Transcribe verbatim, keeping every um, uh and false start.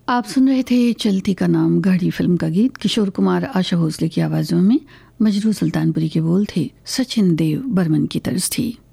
आप सुन रहे थे चलती का नाम गाड़ी फिल्म का गीत। किशोर कुमार, आशा भोसले की आवाज़ों में। मजरू सुल्तानपुरी के बोल थे, सचिन देव बर्मन की तर्ज थी।